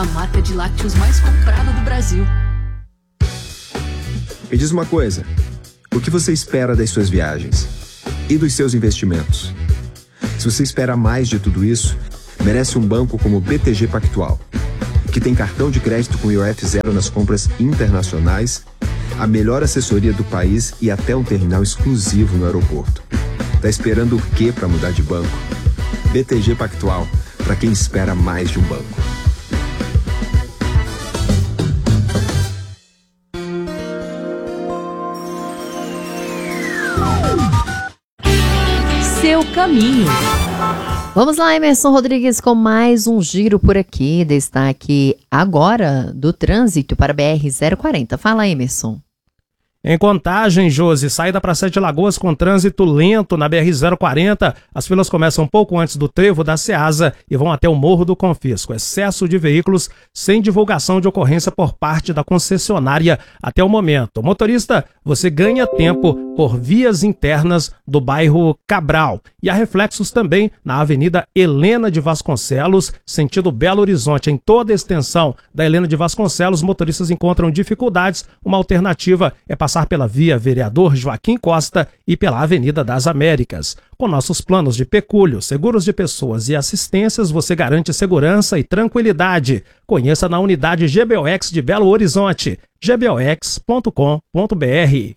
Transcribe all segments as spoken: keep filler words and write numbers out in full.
a marca de lácteos mais comprada do Brasil. Me diz uma coisa, o que você espera das suas viagens? E dos seus investimentos? Se você espera mais de tudo isso, merece um banco como o B T G Pactual, que tem cartão de crédito com I O F zero nas compras internacionais, a melhor assessoria do país e até um terminal exclusivo no aeroporto. Tá esperando o quê para mudar de banco? B T G Pactual, para quem espera mais de um banco. Seu caminho. Vamos lá, Emerson Rodrigues, com mais um giro por aqui. Destaque agora do trânsito para B R zero quarenta. Fala, Emerson. Em Contagem, Josi, saída para Sete Lagoas com trânsito lento na B R zero quarenta. As filas começam um pouco antes do trevo da Ceasa e vão até o Morro do Confisco. Excesso de veículos sem divulgação de ocorrência por parte da concessionária até o momento. Motorista, você ganha tempo por vias internas do bairro Cabral. E há reflexos também na Avenida Helena de Vasconcelos, sentido Belo Horizonte. Em toda a extensão da Helena de Vasconcelos, motoristas encontram dificuldades. Uma alternativa é passar passar pela via Vereador Joaquim Costa e pela Avenida das Américas. Com nossos planos de pecúlio, seguros de pessoas e assistências, você garante segurança e tranquilidade. Conheça na unidade G B O X de Belo Horizonte, g b o x ponto com ponto b r.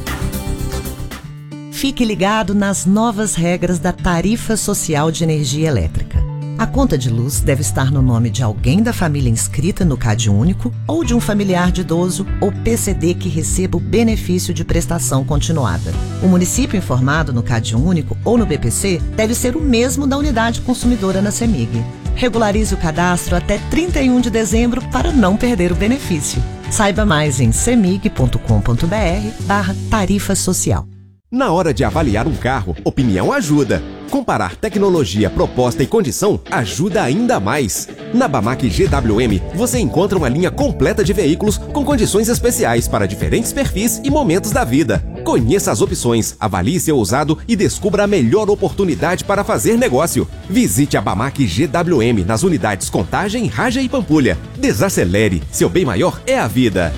Fique ligado nas novas regras da Tarifa Social de Energia Elétrica. A conta de luz deve estar no nome de alguém da família inscrita no CadÚnico ou de um familiar de idoso ou P C D que receba o benefício de prestação continuada. O município informado no CadÚnico ou no B P C deve ser o mesmo da unidade consumidora na CEMIG. Regularize o cadastro até trinta e um de dezembro para não perder o benefício. Saiba mais em cemig ponto com ponto b r barra tarifa social. Na hora de avaliar um carro, opinião ajuda. Comparar tecnologia, proposta e condição ajuda ainda mais. Na Bamac G W M, você encontra uma linha completa de veículos com condições especiais para diferentes perfis e momentos da vida. Conheça as opções, avalie seu usado e descubra a melhor oportunidade para fazer negócio. Visite a Bamac G W M nas unidades Contagem, Raja e Pampulha. Desacelere, seu bem maior é a vida.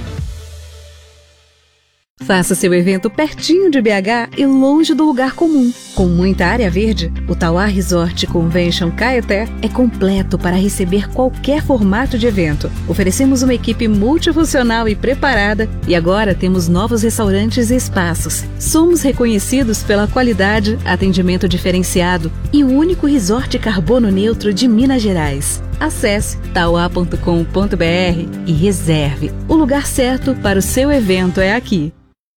Faça seu evento pertinho de B H e longe do lugar comum. Com muita área verde, o Tauá Resort Convention Caeté é completo para receber qualquer formato de evento. Oferecemos uma equipe multifuncional e preparada e agora temos novos restaurantes e espaços. Somos reconhecidos pela qualidade, atendimento diferenciado e o único resort carbono neutro de Minas Gerais. Acesse tauá ponto com ponto b r e reserve. O lugar certo para o seu evento é aqui.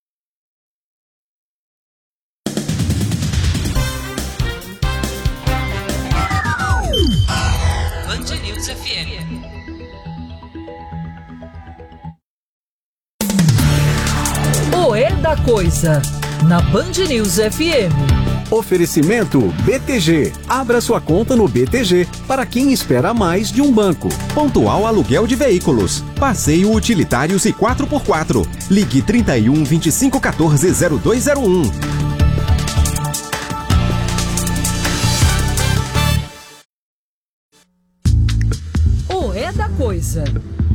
O É da Coisa, na Band News F M. Oferecimento B T G. Abra sua conta no B T G para quem espera mais de um banco. Pontual Aluguel de Veículos. Passeio Utilitários e quatro por quatro. Ligue trinta e um, vinte e cinco, quatorze, zero dois zero um. O É da Coisa.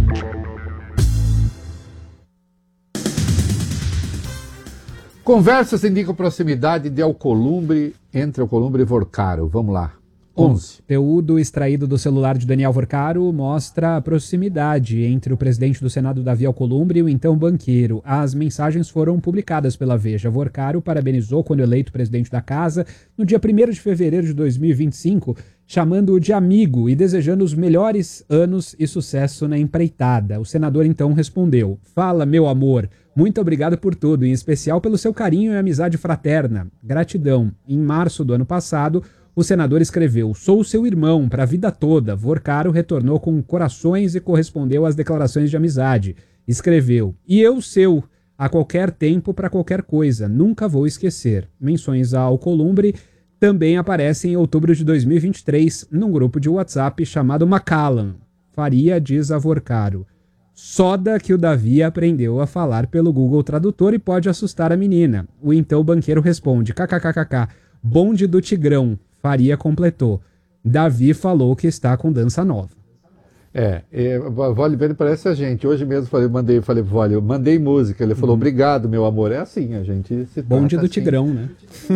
Conversas indicam proximidade de Alcolumbre, entre Alcolumbre e Vorcaro. Vamos lá. onze. O conteúdo extraído do celular de Daniel Vorcaro mostra a proximidade entre o presidente do Senado, Davi Alcolumbre, e o então banqueiro. As mensagens foram publicadas pela Veja. Vorcaro parabenizou quando eleito presidente da casa no dia primeiro de fevereiro de dois mil e vinte e cinco, chamando-o de amigo e desejando os melhores anos e sucesso na empreitada. O senador então respondeu: "Fala, meu amor. Muito obrigado por tudo, em especial pelo seu carinho e amizade fraterna. Gratidão." Em março do ano passado, o senador escreveu: "Sou seu irmão para a vida toda." Vorcaro retornou com corações e correspondeu às declarações de amizade. Escreveu: "E eu seu, a qualquer tempo para qualquer coisa, nunca vou esquecer." Menções a Alcolumbre também aparecem em outubro de dois mil e vinte e três num grupo de WhatsApp chamado Macallan. Faria diz a Vorcaro: "Soda que o Davi aprendeu a falar pelo Google Tradutor e pode assustar a menina." O então banqueiro responde: "Kkkk, bonde do Tigrão." Faria completou: "Davi falou que está com dança nova." É, é Vole Vênio parece a gente. Hoje mesmo falei, mandei, falei, Vole, eu mandei música. Ele falou, uhum. obrigado, meu amor. É assim, a gente se Bonde do assim. Tigrão, né?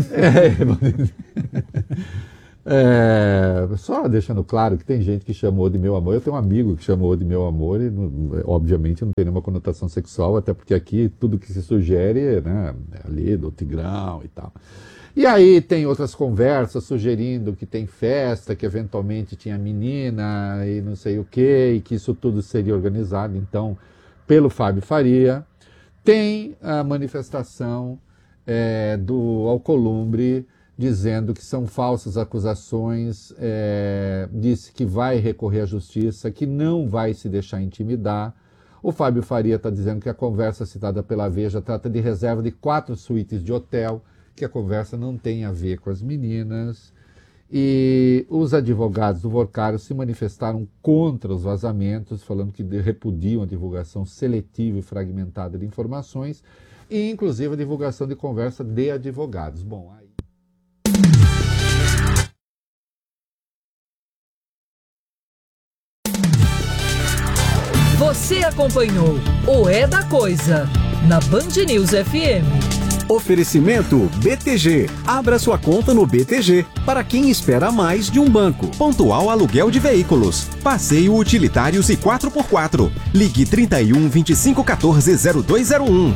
É, é, só deixando claro que tem gente que chamou de meu amor. Eu tenho um amigo que chamou de meu amor e, obviamente, não tem nenhuma conotação sexual, até porque aqui tudo que se sugere, né, é ali do Tigrão e tal. E aí tem outras conversas sugerindo que tem festa, que eventualmente tinha menina e não sei o quê, e que isso tudo seria organizado, então, pelo Fábio Faria. Tem a manifestação é, do Alcolumbre dizendo que são falsas acusações, é, disse que vai recorrer à justiça, que não vai se deixar intimidar. O Fábio Faria está dizendo que a conversa citada pela Veja trata de reserva de quatro suítes de hotel, que a conversa não tem a ver com as meninas, e os advogados do Vorcaro se manifestaram contra os vazamentos, falando que repudiam a divulgação seletiva e fragmentada de informações, e inclusive a divulgação de conversa de advogados. Bom, aí... Você acompanhou o É da Coisa na Band News F M. Oferecimento B T G. Abra sua conta no B T G para quem espera mais de um banco. Pontual Aluguel de Veículos. Passeio Utilitários e quatro por quatro. Ligue trinta e um, vinte e cinco, quatorze, zero dois zero um.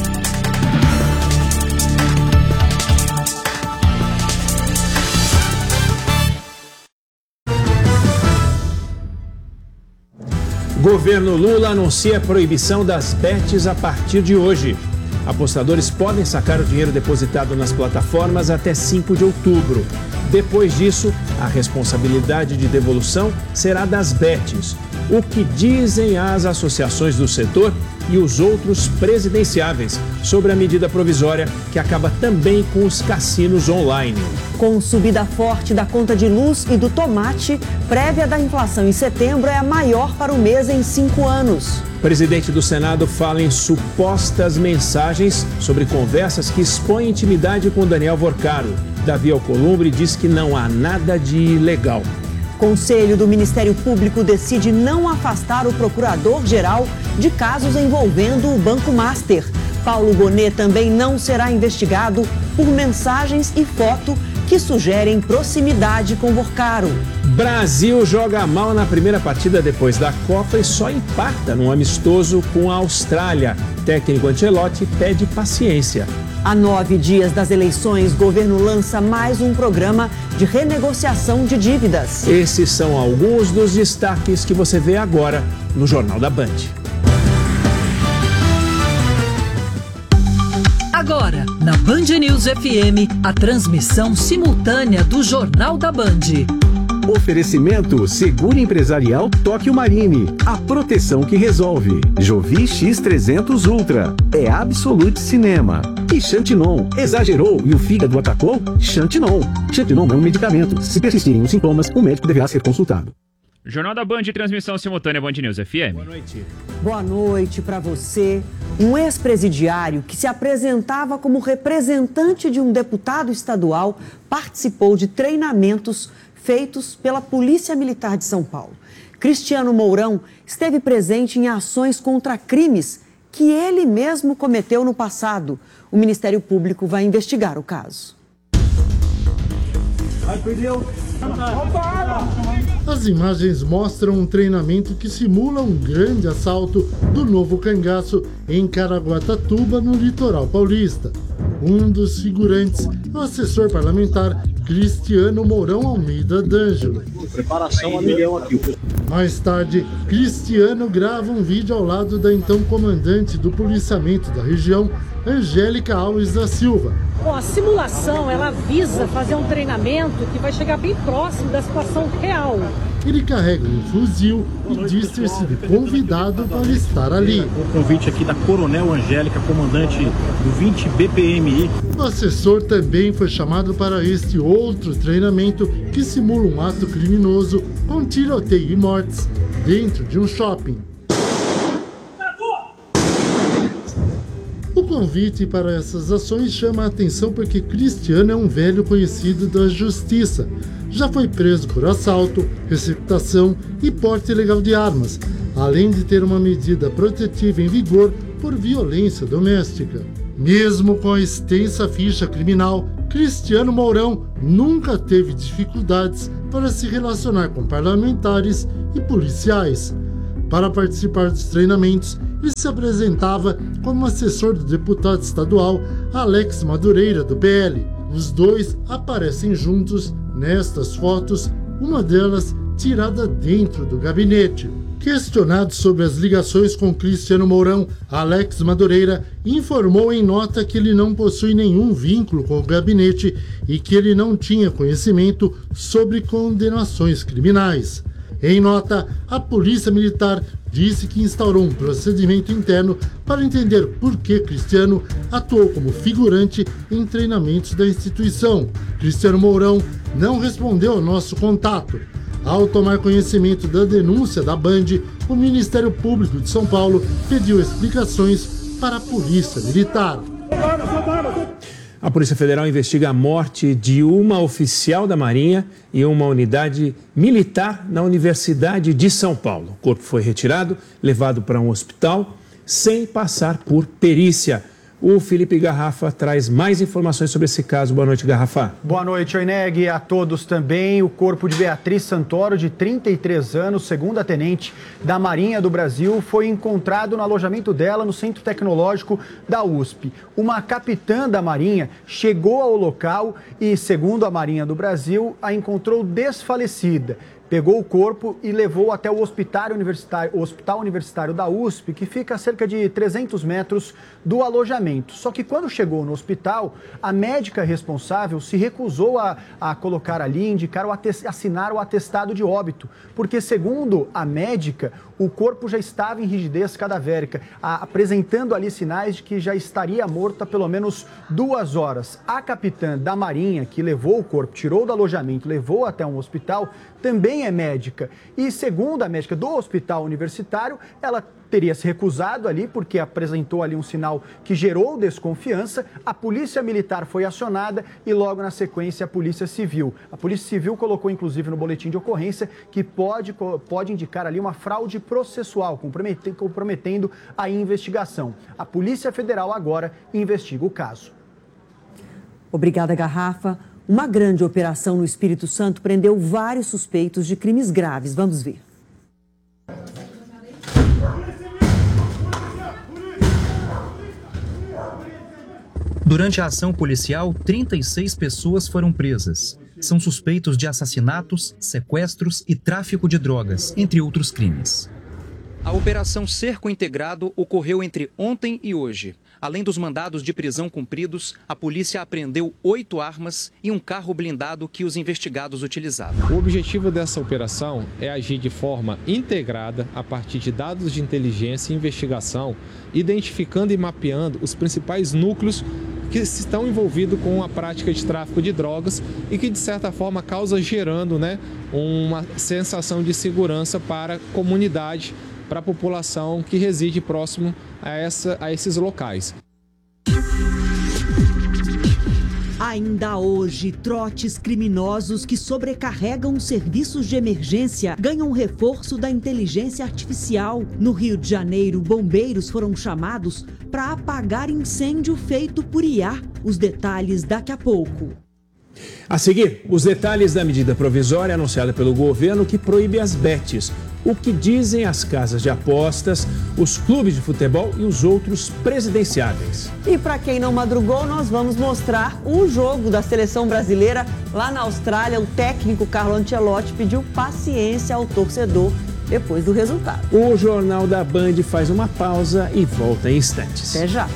Governo Lula anuncia a proibição das bets a partir de hoje. Apostadores podem sacar o dinheiro depositado nas plataformas até cinco de outubro. Depois disso, a responsabilidade de devolução será das bets. O que dizem as associações do setor e os outros presidenciáveis sobre a medida provisória que acaba também com os cassinos online. Com subida forte da conta de luz e do tomate, prévia da inflação em setembro é a maior para o mês em cinco anos. O presidente do Senado fala em supostas mensagens sobre conversas que expõem intimidade com Daniel Vorcaro. Davi Alcolumbre diz que não há nada de ilegal. Conselho do Ministério Público decide não afastar o procurador-geral de casos envolvendo o Banco Master. Paulo Bonet também não será investigado por mensagens e foto que sugerem proximidade com Vorcaro. Brasil joga mal na primeira partida depois da Copa e só empata num amistoso com a Austrália. Técnico Ancelotti pede paciência. Há nove dias das eleições, o governo lança mais um programa de renegociação de dívidas. Esses são alguns dos destaques que você vê agora no Jornal da Band. Agora, na Band News F M, a transmissão simultânea do Jornal da Band. Oferecimento Seguro Empresarial Tóquio Marine. A proteção que resolve. Jovi X trezentos Ultra. É Absolute Cinema. E Xantinon. Exagerou e o fígado atacou? Xantinon. Xantinon é um medicamento. Se persistirem os sintomas, o médico deverá ser consultado. Jornal da Band, transmissão simultânea Band News F M. Boa noite. Boa noite para você. Um ex-presidiário que se apresentava como representante de um deputado estadual participou de treinamentos feitos pela Polícia Militar de São Paulo. Cristiano Mourão esteve presente em ações contra crimes que ele mesmo cometeu no passado. O Ministério Público vai investigar o caso. As imagens mostram um treinamento que simula um grande assalto do Novo Cangaço em Caraguatatuba, no litoral paulista. Um dos figurantes é o assessor parlamentar Cristiano Mourão Almeida D'Angelo. Preparação a milhão aqui. Mais tarde, Cristiano grava um vídeo ao lado da então comandante do policiamento da região, Angélica Alves da Silva. Bom, a simulação, ela visa fazer um treinamento que vai chegar bem próximo da situação real. Ele carrega um fuzil e diz ter sido convidado para estar ali. O convite aqui da Coronel Angélica, comandante do vinte B P M I. O assessor também foi chamado para este outro treinamento que simula um ato criminoso com tiroteio e mortes dentro de um shopping. O convite para essas ações chama a atenção porque Cristiano é um velho conhecido da justiça. Já foi preso por assalto, receptação e porte ilegal de armas, além de ter uma medida protetiva em vigor por violência doméstica. Mesmo com a extensa ficha criminal, Cristiano Mourão nunca teve dificuldades para se relacionar com parlamentares e policiais. Para participar dos treinamentos, ele se apresentava como assessor do deputado estadual Alex Madureira, do P L. Os dois aparecem juntos nestas fotos, uma delas tirada dentro do gabinete. Questionado sobre as ligações com Cristiano Mourão, Alex Madureira informou em nota que ele não possui nenhum vínculo com o gabinete e que ele não tinha conhecimento sobre condenações criminais. Em nota, a Polícia Militar disse que instaurou um procedimento interno para entender por que Cristiano atuou como figurante em treinamentos da instituição. Cristiano Mourão não respondeu ao nosso contato. Ao tomar conhecimento da denúncia da Band, o Ministério Público de São Paulo pediu explicações para a Polícia Militar. A Polícia Federal investiga a morte de uma oficial da Marinha e uma unidade militar na Universidade de São Paulo. O corpo foi retirado, levado para um hospital, sem passar por perícia. O Felipe Garrafa traz mais informações sobre esse caso. Boa noite, Garrafa. Boa noite, Oineg, a todos também. O corpo de Beatriz Santoro, de trinta e três anos, segunda tenente da Marinha do Brasil, foi encontrado no alojamento dela no Centro Tecnológico da U S P. Uma capitã da Marinha chegou ao local e, segundo a Marinha do Brasil, a encontrou desfalecida. Pegou o corpo e levou até o hospital universitário, o hospital universitário da U S P, que fica a cerca de trezentos metros do alojamento. Só que quando chegou no hospital, a médica responsável se recusou a, a colocar ali, indicar, o atest, assinar o atestado de óbito, porque, segundo a médica, o corpo já estava em rigidez cadavérica, a, apresentando ali sinais de que já estaria morta há pelo menos duas horas. A capitã da Marinha, que levou o corpo, tirou do alojamento, levou até um hospital, também é médica. E, segundo a médica do hospital universitário, ela teria se recusado ali porque apresentou ali um sinal que gerou desconfiança. A Polícia Militar foi acionada e logo na sequência a Polícia Civil. A Polícia Civil colocou inclusive no boletim de ocorrência que pode, pode indicar ali uma fraude processual, comprometendo a investigação. A Polícia Federal agora investiga o caso. Obrigada, Garrafa. Uma grande operação no Espírito Santo prendeu vários suspeitos de crimes graves. Vamos ver. Durante a ação policial, trinta e seis pessoas foram presas. São suspeitos de assassinatos, sequestros e tráfico de drogas, entre outros crimes. A Operação Cerco Integrado ocorreu entre ontem e hoje. Além dos mandados de prisão cumpridos, a polícia apreendeu oito armas e um carro blindado que os investigados utilizavam. O objetivo dessa operação é agir de forma integrada a partir de dados de inteligência e investigação, identificando e mapeando os principais núcleos que estão envolvidos com a prática de tráfico de drogas e que, de certa forma, causa gerando, né, uma sensação de segurança para a comunidade, para a população que reside próximo a, essa, a esses locais. Ainda hoje, trotes criminosos que sobrecarregam os serviços de emergência ganham reforço da inteligência artificial. No Rio de Janeiro, bombeiros foram chamados para apagar incêndio feito por I A. Os detalhes daqui a pouco. A seguir, os detalhes da medida provisória anunciada pelo governo que proíbe as betes. O que dizem as casas de apostas, os clubes de futebol e os outros presidenciáveis. E para quem não madrugou, nós vamos mostrar um jogo da seleção brasileira lá na Austrália. O técnico Carlo Ancelotti pediu paciência ao torcedor depois do resultado. O Jornal da Band faz uma pausa e volta em instantes. Até já.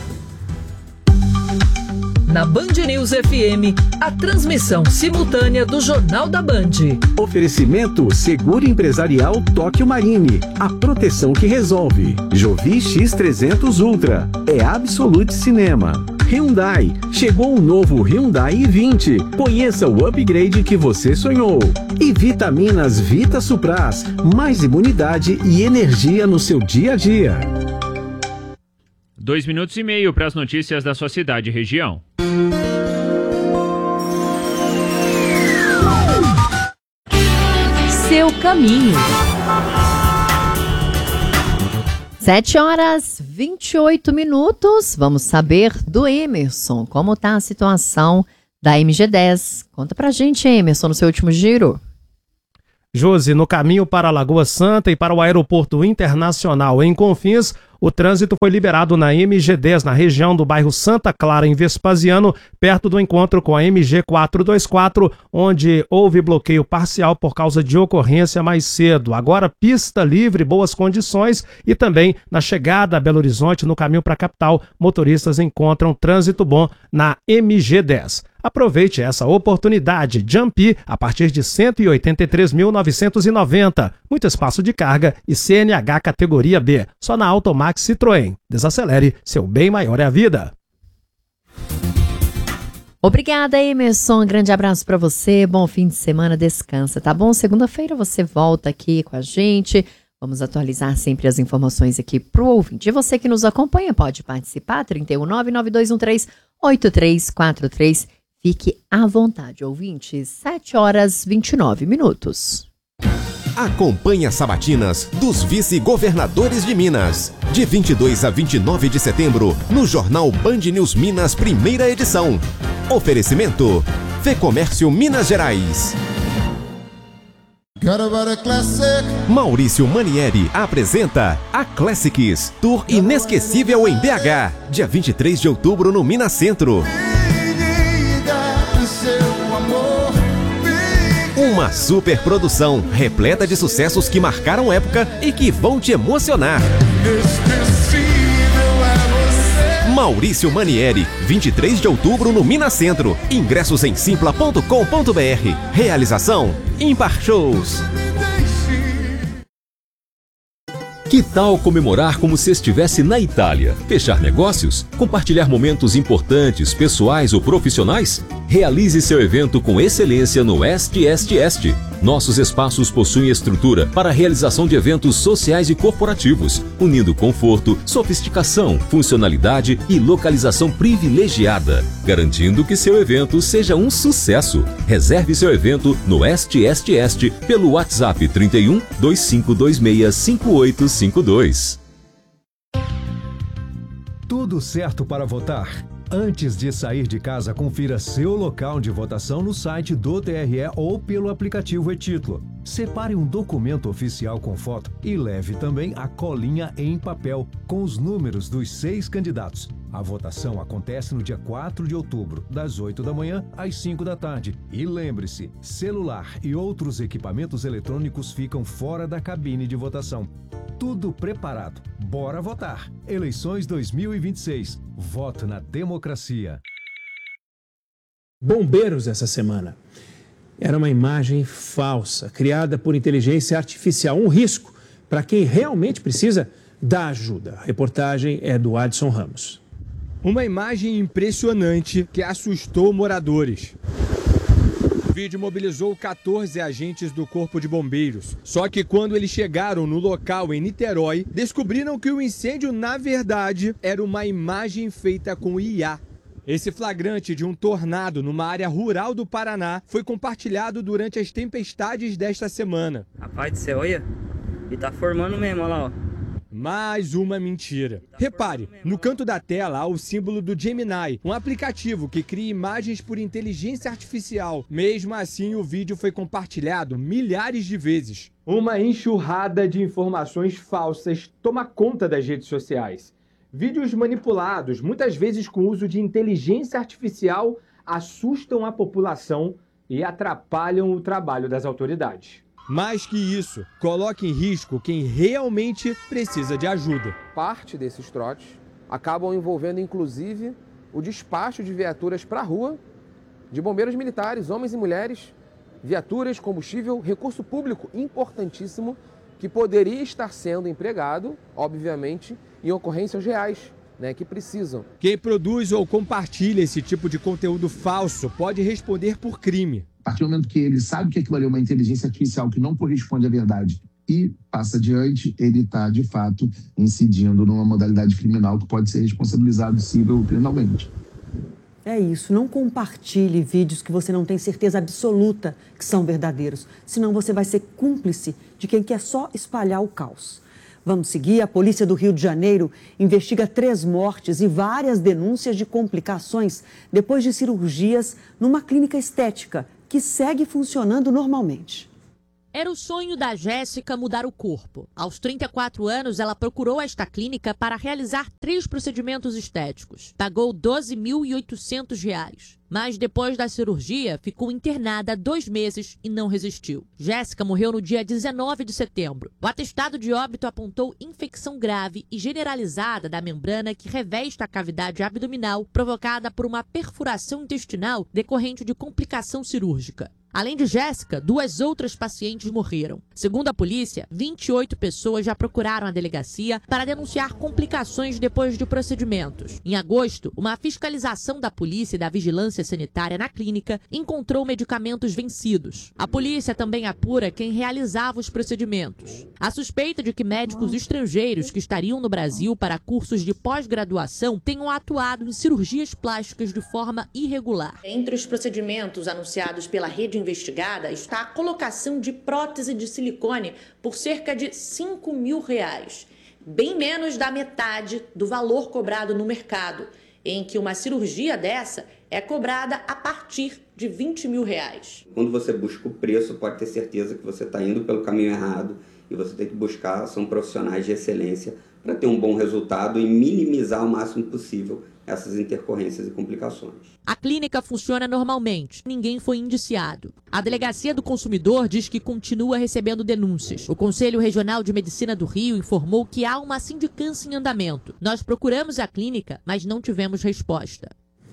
Na Band News F M, a transmissão simultânea do Jornal da Band. Oferecimento Seguro Empresarial Tóquio Marine. A proteção que resolve. Jovi X trezentos Ultra. É Absolute Cinema. Hyundai. Chegou o novo Hyundai i vinte. Conheça o upgrade que você sonhou. E Vitaminas Vita Supras. Mais imunidade e energia no seu dia a dia. Dois minutos e meio para as notícias da sua cidade e região. Seu caminho. Sete horas e vinte e oito minutos. Vamos saber do Emerson. Como está a situação da M G dez? Conta pra gente, Emerson, no seu último giro. Josi, no caminho para Lagoa Santa e para o Aeroporto Internacional em Confins, o trânsito foi liberado na M G dez, na região do bairro Santa Clara, em Vespasiano, perto do encontro com a M G quatrocentos e vinte e quatro, onde houve bloqueio parcial por causa de ocorrência mais cedo. Agora, pista livre, boas condições, e também na chegada a Belo Horizonte, no caminho para a capital, motoristas encontram trânsito bom na M G dez. Aproveite essa oportunidade. Jumpy a partir de cento e oitenta e três mil novecentos e noventa. Muito espaço de carga e C N H categoria B. Só na Automax Citroën. Desacelere, seu bem maior é a vida. Obrigada, Emerson. Um grande abraço para você. Bom fim de semana. Descansa, tá bom? Segunda-feira você volta aqui com a gente. Vamos atualizar sempre as informações aqui pro ouvinte. E você que nos acompanha pode participar. trinta e um, nove nove dois um três, oito três quatro três. Fique à vontade, ouvintes. sete horas e vinte e nove minutos. Acompanhe as sabatinas dos vice-governadores de Minas. De vinte e dois a vinte e nove de setembro, no Jornal Band News Minas, primeira edição. Oferecimento: Fecomércio Minas Gerais. Maurício Manieri apresenta a Classics, Tour inesquecível em B H. Dia vinte e três de outubro no Minas Centro. Uma super produção repleta de sucessos que marcaram época e que vão te emocionar. Maurício Manieri, vinte e três de outubro no Minas Centro. Ingressos em simpla ponto com ponto br. Realização: Impar Shows. Que tal comemorar como se estivesse na Itália? Fechar negócios? Compartilhar momentos importantes, pessoais ou profissionais? Realize seu evento com excelência no Est Est Est. Nossos espaços possuem estrutura para a realização de eventos sociais e corporativos, unindo conforto, sofisticação, funcionalidade e localização privilegiada, garantindo que seu evento seja um sucesso. Reserve seu evento no Est Est Est pelo WhatsApp trinta e um, dois cinco dois seis, cinco oito cinco dois. Tudo certo para votar? Antes de sair de casa, confira seu local de votação no site do T R E ou pelo aplicativo e-Título. Separe um documento oficial com foto e leve também a colinha em papel com os números dos seis candidatos. A votação acontece no dia quatro de outubro, das oito da manhã às cinco da tarde. E lembre-se, celular e outros equipamentos eletrônicos ficam fora da cabine de votação. Tudo preparado. Bora votar. Eleições dois mil e vinte e seis. Voto na democracia. Bombeiros essa semana. Era uma imagem falsa, criada por inteligência artificial. Um risco para quem realmente precisa da ajuda. A reportagem é do Adson Ramos. Uma imagem impressionante que assustou moradores. O vídeo mobilizou quatorze agentes do Corpo de Bombeiros. Só que quando eles chegaram no local em Niterói, descobriram que o incêndio, na verdade, era uma imagem feita com I A. Esse flagrante de um tornado numa área rural do Paraná foi compartilhado durante as tempestades desta semana. Rapaz do céu, olha. E tá formando mesmo, olha lá, ó. Mais uma mentira. Repare, no canto da tela há o símbolo do Gemini, um aplicativo que cria imagens por inteligência artificial. Mesmo assim, o vídeo foi compartilhado milhares de vezes. Uma enxurrada de informações falsas toma conta das redes sociais. Vídeos manipulados, muitas vezes com uso de inteligência artificial, assustam a população e atrapalham o trabalho das autoridades. Mais que isso, coloca em risco quem realmente precisa de ajuda. Parte desses trotes acabam envolvendo, inclusive, o despacho de viaturas para a rua, de bombeiros militares, homens e mulheres, viaturas, combustível, recurso público importantíssimo que poderia estar sendo empregado, obviamente, em ocorrências reais, né, que precisam. Quem produz ou compartilha esse tipo de conteúdo falso pode responder por crime. A partir do momento que ele sabe que aquilo ali é uma inteligência artificial que não corresponde à verdade e passa adiante, ele está, de fato, incidindo numa modalidade criminal que pode ser responsabilizado civil penalmente. É isso, não compartilhe vídeos que você não tem certeza absoluta que são verdadeiros, senão você vai ser cúmplice de quem quer só espalhar o caos. Vamos seguir, a polícia do Rio de Janeiro investiga três mortes e várias denúncias de complicações depois de cirurgias numa clínica estética que segue funcionando normalmente. Era o sonho da Jéssica mudar o corpo. Aos trinta e quatro anos, ela procurou esta clínica para realizar três procedimentos estéticos. Pagou doze mil e oitocentos reais. Mas depois da cirurgia, ficou internada há dois meses e não resistiu. Jéssica morreu no dia dezenove de setembro. O atestado de óbito apontou infecção grave e generalizada da membrana que reveste a cavidade abdominal, provocada por uma perfuração intestinal decorrente de complicação cirúrgica. Além de Jéssica, duas outras pacientes morreram. Segundo a polícia, vinte e oito pessoas já procuraram a delegacia para denunciar complicações depois de procedimentos. Em agosto, uma fiscalização da polícia e da vigilância sanitária na clínica encontrou medicamentos vencidos. A polícia também apura quem realizava os procedimentos. A suspeita de que médicos estrangeiros que estariam no Brasil para cursos de pós-graduação tenham atuado em cirurgias plásticas de forma irregular. Entre os procedimentos anunciados pela rede investigada está a colocação de prótese de silicone por cerca de cinco mil reais, bem menos da metade do valor cobrado no mercado, em que uma cirurgia dessa é cobrada a partir de vinte mil reais. Quando você busca o preço, pode ter certeza que você está indo pelo caminho errado e você tem que buscar, são profissionais de excelência para ter um bom resultado e minimizar o máximo possível essas intercorrências e complicações. A clínica funciona normalmente. Ninguém foi indiciado. A Delegacia do Consumidor diz que continua recebendo denúncias. O Conselho Regional de Medicina do Rio informou que há uma sindicância em andamento. Nós procuramos a clínica, mas não tivemos resposta.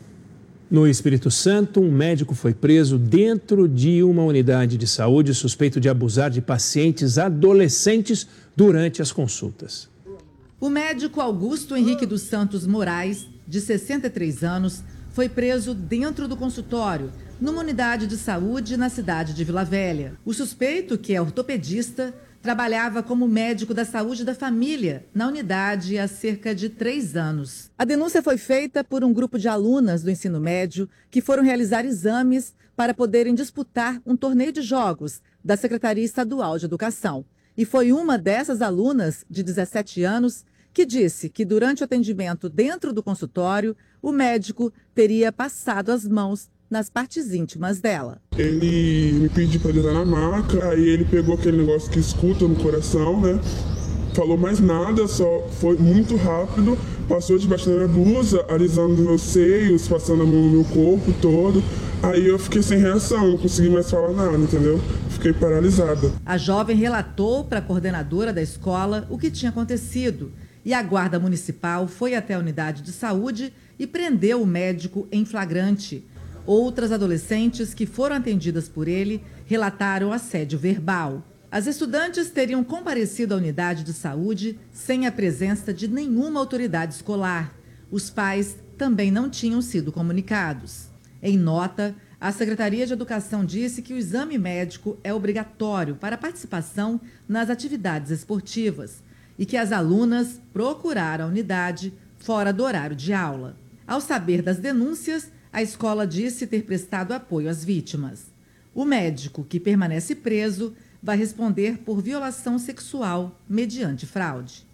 No Espírito Santo, um médico foi preso dentro de uma unidade de saúde suspeito de abusar de pacientes adolescentes durante as consultas. O médico Augusto Henrique dos Santos Moraes, de sessenta e três anos, foi preso dentro do consultório, numa unidade de saúde na cidade de Vila Velha. O suspeito, que é ortopedista, trabalhava como médico da saúde da família na unidade há cerca de três anos. A denúncia foi feita por um grupo de alunas do ensino médio que foram realizar exames para poderem disputar um torneio de jogos da Secretaria Estadual de Educação. E foi uma dessas alunas, de dezessete anos, que disse que durante o atendimento dentro do consultório, o médico teria passado as mãos nas partes íntimas dela. Ele me pediu para deitar na maca, aí ele pegou aquele negócio que escuta no coração, né? Falou mais nada, só foi muito rápido, passou debaixo da minha blusa, alisando meus seios, passando a mão no meu corpo todo. Aí eu fiquei sem reação, não consegui mais falar nada, entendeu? Fiquei paralisada. A jovem relatou para a coordenadora da escola o que tinha acontecido. E a guarda municipal foi até a unidade de saúde e prendeu o médico em flagrante. Outras adolescentes que foram atendidas por ele relataram assédio verbal. As estudantes teriam comparecido à unidade de saúde sem a presença de nenhuma autoridade escolar. Os pais também não tinham sido comunicados. Em nota, a Secretaria de Educação disse que o exame médico é obrigatório para a participação nas atividades esportivas e que as alunas procuraram a unidade fora do horário de aula. Ao saber das denúncias, a escola disse ter prestado apoio às vítimas. O médico, que permanece preso, vai responder por violação sexual mediante fraude.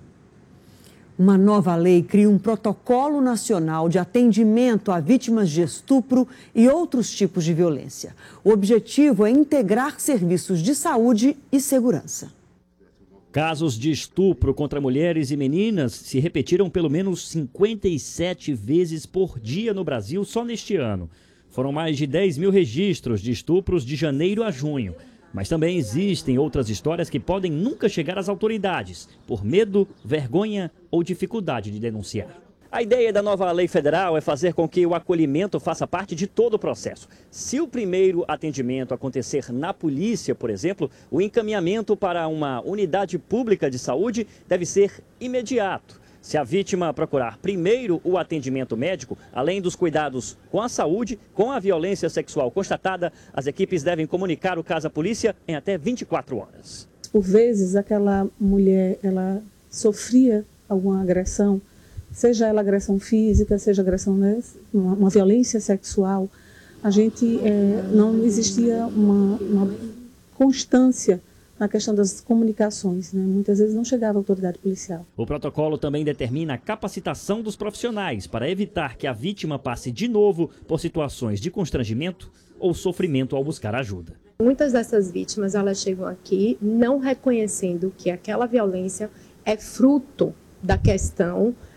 Uma nova lei cria um protocolo nacional de atendimento a vítimas de estupro e outros tipos de violência. O objetivo é integrar serviços de saúde e segurança. Casos de estupro contra mulheres e meninas se repetiram pelo menos cinquenta e sete vezes por dia no Brasil só neste ano. Foram mais de dez mil registros de estupros de janeiro a junho. Mas também existem outras histórias que podem nunca chegar às autoridades, por medo, vergonha ou dificuldade de denunciar. A ideia da nova lei federal é fazer com que o acolhimento faça parte de todo o processo. Se o primeiro atendimento acontecer na polícia, por exemplo, o encaminhamento para uma unidade pública de saúde deve ser imediato. Se a vítima procurar primeiro o atendimento médico, além dos cuidados com a saúde, com a violência sexual constatada, as equipes devem comunicar o caso à polícia em até vinte e quatro horas. por vezes, aquela mulher, ela sofria alguma agressão, seja ela agressão física, seja agressão, né, uma, uma violência sexual, a gente é, não existia uma, uma constância na questão das comunicações, né? Muitas vezes não chegava a autoridade policial. O protocolo também determina a capacitação dos profissionais para evitar que a vítima passe de novo por situações de constrangimento ou sofrimento ao buscar ajuda. Muitas dessas vítimas, elas chegam aqui não reconhecendo que aquela violência é fruto da questão